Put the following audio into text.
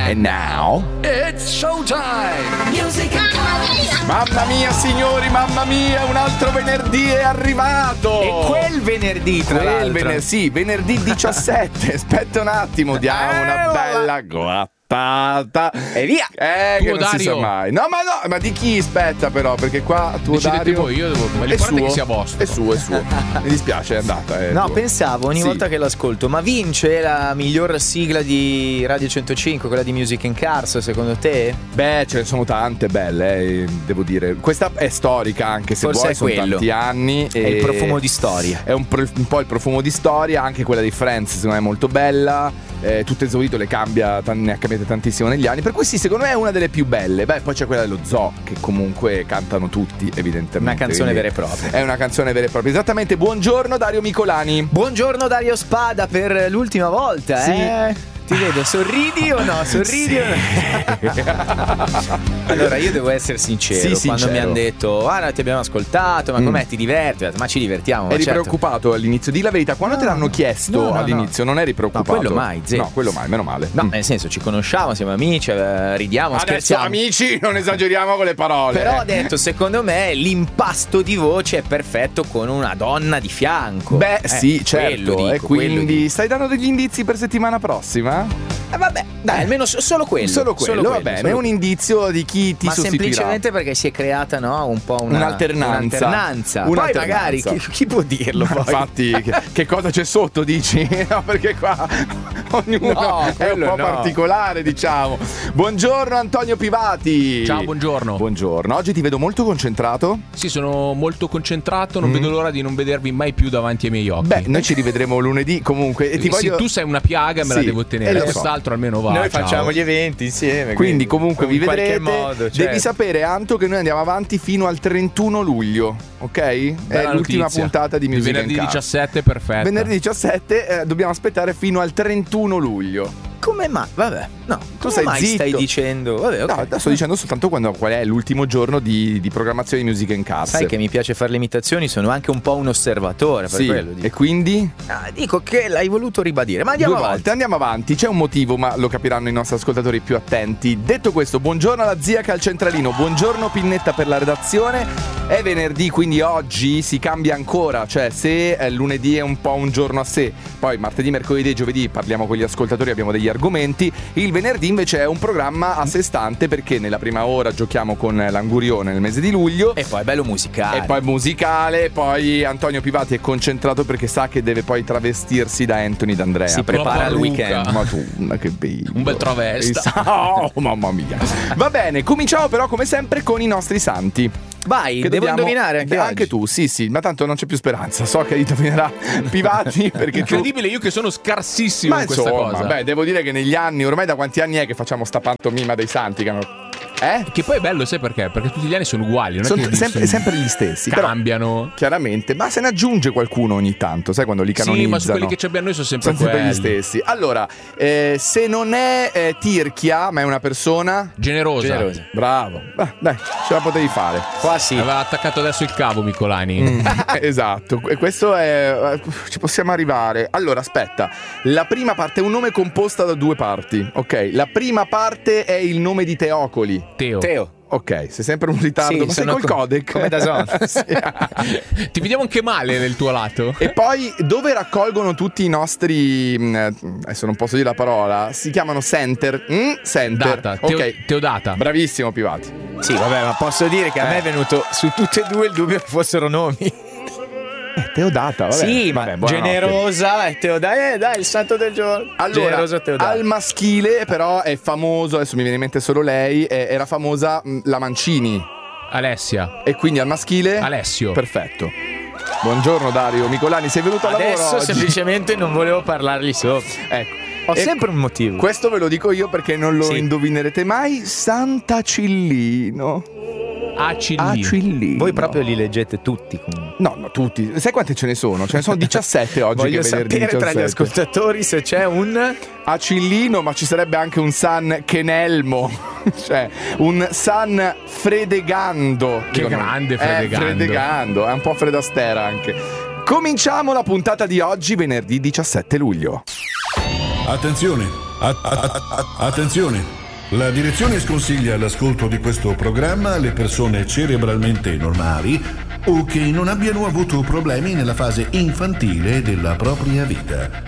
And now it's showtime! Music and Cars. mamma mia signori, mamma mia, un altro venerdì è arrivato. E quel venerdì, tra l'altro. Sì, venerdì 17. Aspetta un attimo, diamo una bella guattata. E via. Che Tuo non Dario. si sa mai. No, ma di chi? Aspetta però, perché qua tuo Decidete Dario voi, io devo. Ma è l'importante è suo, che sia vostro. è suo. Mi dispiace, è andata. È No, tuo. pensavo ogni Sì. volta che l'ascolto, ma vince la miglior sigla di Radio 105, quella di Music and Cars, secondo te? Beh, ce ne sono tante belle, devo dire. Questa è storica, anche se Forse vuoi, è sono quello. tanti anni. È il profumo di storia. È un po' il profumo di storia, anche quella di Friends secondo me è molto bella. Tutto esaurito, ne ha cambiate tantissimo negli anni. Per cui sì, secondo me è una delle più belle. Beh, poi c'è quella dello Zoo, che comunque cantano tutti, evidentemente. Una canzone Quindi vera e propria. È una canzone vera e propria. Esattamente. Buongiorno Dario Micolani. Buongiorno Dario Spada per l'ultima volta, Sì. Ti vedo, sorridi o no? Sorridi o no? Allora io devo essere sincero, Sì, quando sincero. mi hanno detto "Ah, no, ti abbiamo ascoltato, ma com'è, ti diverti?" Ho detto, ma ci divertiamo, ma Eri certo. preoccupato all'inizio? Di la verità, quando te l'hanno chiesto no, all'inizio, non eri preoccupato? No, quello mai, zero. No, quello mai, meno male. No, nel senso, ci conosciamo, siamo amici, ridiamo, Adesso scherziamo. amici, non esageriamo con le parole. Però ho detto, secondo me l'impasto di voce è perfetto con una donna di fianco. Beh, sì, quello certo. dico, E quello quindi dico. stai dando degli indizi per settimana prossima? Vabbè, dai, almeno solo quello. Solo quello, va bene. È un indizio di chi ti ma sostituirà. semplicemente perché si è creata, no, un po' Un'alternanza. un'alternanza. Poi Un'alternanza. magari chi può dirlo poi? Infatti, che cosa c'è sotto, dici? No, perché qua ognuno No, è un quello po' no. particolare, diciamo. Buongiorno Antonio Pivati. Ciao, buongiorno. Buongiorno. Oggi ti vedo molto concentrato. Sì, sono molto concentrato, non vedo l'ora di non vedervi mai più davanti ai miei occhi. Beh, noi ci rivedremo lunedì comunque. E ti Se voglio... tu sei una piaga, me la Sì, devo tenere. lo so. Quest'altro almeno va. Noi ciao. facciamo gli eventi insieme. Quindi comunque vi in qualche vedrete. modo, certo. Devi sapere, Anto, che noi andiamo avanti fino al 31 luglio, ok? Bella È l'ultima notizia. puntata di Music venerdì and Cars. 17, perfetto. Venerdì 17 dobbiamo aspettare fino al 31 luglio. Come mai? Vabbè, no. Tu Come stai mai zitto. stai dicendo? Vabbè, ok. No, sto dicendo soltanto qual è l'ultimo giorno di programmazione di Music and Cars. Sai che mi piace fare le imitazioni, sono anche un po' un osservatore, per sì, quello dico. e quindi? Dico che l'hai voluto ribadire, ma andiamo Due avanti. volte, andiamo avanti. C'è un motivo, ma lo capiranno i nostri ascoltatori più attenti. Detto questo, buongiorno alla zia che è al centralino, buongiorno Pinnetta per la redazione. È venerdì, quindi oggi si cambia ancora. Cioè, se lunedì è un po' un giorno a sé, poi martedì, mercoledì e giovedì parliamo con gli ascoltatori, abbiamo degli argomenti. Il venerdì invece è un programma a sé stante, perché nella prima ora giochiamo con l'Angurione nel mese di luglio. E poi bello musicale. E poi musicale, poi Antonio Pivati è concentrato perché sa che deve poi travestirsi da Anthony D'Andrea. si prepara al parrucca. weekend. Madonna, che bello. Un bel travesta. Oh, mamma mia. Va bene, cominciamo però come sempre con i nostri santi. Vai, Che devo dobbiamo- indovinare anche Anche oggi. tu, sì, ma tanto non c'è più speranza. So che indovinerà Pivati perché tu... Incredibile, io che sono scarsissimo Ma in questa insomma, cosa. beh, devo dire che negli anni, ormai da quanti anni è che facciamo sta pantomima dei santi che hanno... Che poi è bello, sai perché? Perché tutti gli anni sono uguali, non è Sono che sempre gli stessi. però, cambiano. chiaramente, ma se ne aggiunge qualcuno ogni tanto, sai, quando li canonizzano. Sì, ma su quelli che ci abbiamo noi sono sempre Sono sempre gli quelli. stessi. Allora, se non è Tirchia, ma è una persona... Generosa. Bravo. Dai, ce la potevi fare. Qua sì. Aveva attaccato adesso il cavo Micolani. Esatto, e questo è... ci possiamo arrivare. Allora, aspetta. La prima parte è un nome composta da due parti, ok? La prima parte è il nome di Teocoli. Teo. Ok, sei sempre un ritardo, Sì, ma sei sono col codec. come da zona. Sì. Ti vediamo anche male nel tuo lato. E poi dove raccolgono tutti i nostri adesso non posso dire la parola, si chiamano center. Center. Data. Ok. Teodata. Bravissimo Pivati. Sì, vabbè, ma posso dire che a me è venuto su tutte e due il dubbio che fossero nomi. Teodata, vabbè. Sì, ma Vabbè, buonanotte. generosa e Teodata, dai, il santo del giorno. Allora, generosa Teodata. al maschile però è famoso, adesso mi viene in mente solo lei, era famosa la Mancini. Alessia. E quindi al maschile? Alessio. Perfetto. Buongiorno Dario Micolani, sei venuto a lavoro Adesso oggi? semplicemente non volevo parlargli sopra. Ecco. Ho E sempre un motivo. Questo ve lo dico io perché non lo Sì. indovinerete mai. Sant'Acillino. Acillino. Voi proprio li leggete tutti comunque. No, tutti. Sai quante ce ne sono? Ce ne sono 17 oggi. Voglio che è venerdì sapere tra gli 17. ascoltatori se c'è un... Acillino, ma ci sarebbe anche un San Chenelmo. Cioè, un San Fredegando. Che Dico, grande Fredegando. Fredegando, è un po' Fredastera anche. Cominciamo la puntata di oggi, venerdì 17 luglio. Attenzione! Attenzione! La direzione sconsiglia l'ascolto di questo programma alle persone cerebralmente normali o che non abbiano avuto problemi nella fase infantile della propria vita.